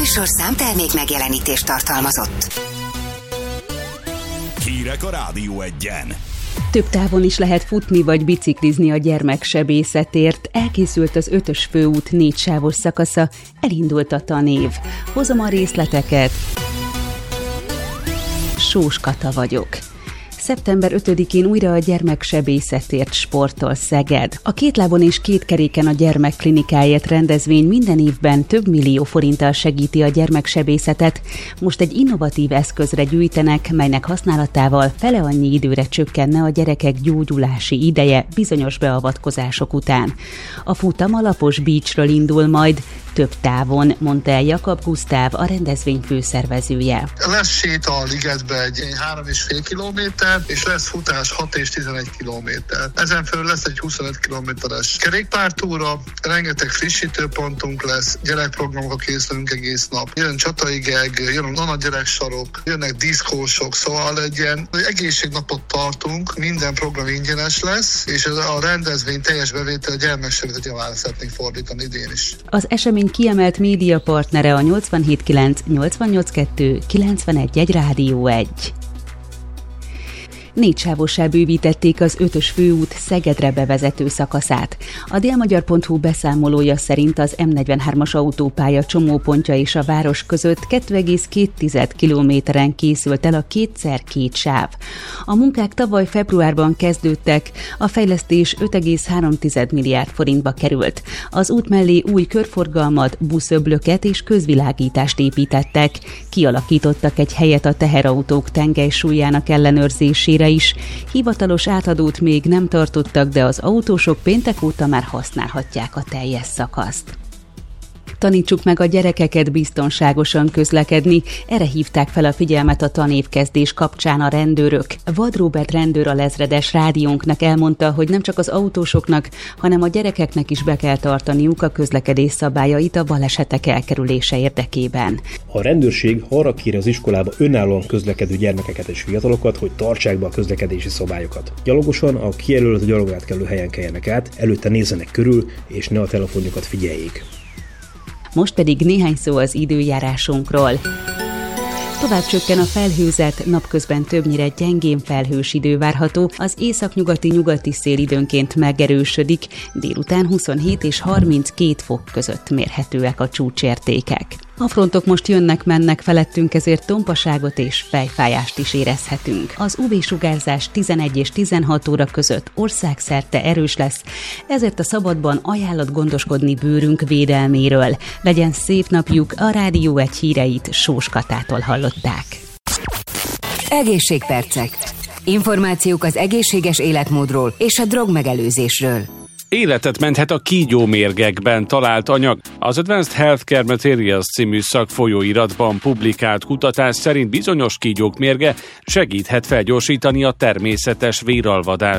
műsorszám termék megjelenítést tartalmazott. Hírek a Rádió Egyen. Több távon is lehet futni vagy biciklizni a gyermeksebészetért. Elkészült az 5-ös főút 4 sávos szakasza, elindult a tanév. Hozom a részleteket. Sós Kata vagyok. Szeptember 5-én újra a gyermeksebészetért sportol Szeged. A 2 lábon és 2 keréken a gyermekklinikáért rendezvény minden évben több millió forinttal segíti a gyermeksebészetet. Most egy innovatív eszközre gyűjtenek, melynek használatával fele annyi időre csökkenne a gyerekek gyógyulási ideje bizonyos beavatkozások után. A futam a Lapos Beachről indul majd, több távon, mondta el Jakab Gusztáv, a rendezvény főszervezője. Lesz séta a ligetbe egy 3,5 kilométer, és lesz futás 6 és 11 kilométer. Ezen felül lesz egy 25 kilométeres kerékpártúra, rengeteg frissítőpontunk lesz, gyerekprogramokra készülünk egész nap. Jön csataigeg, jön a nagy gyereksarok, jönnek diszkósok, szóval egy ilyen egészségnapot tartunk, minden program ingyenes lesz, és a rendezvény teljes bevétel a gyermeksebészet javára szeretnénk fordítani idén is. Az esemény kiemelt médiapartnere a 87.9, 88.2, 91.1 Rádió 1. 4 sávossá bővítették az 5-ös főút Szegedre bevezető szakaszát. A délmagyar.hu beszámolója szerint az M43-as autópálya csomópontja és a város között 2,2 kilométeren készült el a 2x2 sáv. A munkák tavaly februárban kezdődtek, a fejlesztés 5,3 milliárd forintba került. Az út mellé új körforgalmat, buszöblöket és közvilágítást építettek. Kialakítottak egy helyet a teherautók tengelysúlyának ellenőrzésére is. Hivatalos átadót még nem tartottak, de az autósok péntek óta már használhatják a teljes szakaszt. Tanítsuk meg a gyerekeket biztonságosan közlekedni, erre hívták fel a figyelmet a tanévkezdés kapcsán a rendőrök. Vad Róbert rendőr alezredes rádiónknak elmondta, hogy nem csak az autósoknak, hanem a gyerekeknek is be kell tartaniuk a közlekedés szabályait a balesetek elkerülése érdekében. A rendőrség arra kéri az iskolába önállóan közlekedő gyermekeket és fiatalokat, hogy tartsák be a közlekedési szabályokat. Gyalogosan a kijelölt gyalogátkelő helyen keljenek át, előtte nézzenek körül, és ne a telefonjukat figyeljék. Most pedig néhány szó az időjárásunkról. Tovább csökken a felhőzet, napközben többnyire gyengén felhős idő várható, az északnyugati szél időnként megerősödik, délután 27 és 32 fok között mérhetőek a csúcsértékek. A frontok most jönnek-mennek felettünk, ezért tompaságot és fejfájást is érezhetünk. Az UV-sugárzás 11 és 16 óra között országszerte erős lesz, ezért a szabadban ajánlott gondoskodni bőrünk védelméről. Legyen szép napjuk, a Rádió 1 híreit Sós Katától hallották. Egészségpercek. Információk az egészséges életmódról és a drogmegelőzésről. Életet menthet a kígyómérgekben talált anyag. Az Advanced Healthcare Materials című szakfolyóiratban publikált kutatás szerint bizonyos kígyók mérge segíthet felgyorsítani a természetes véralvadást.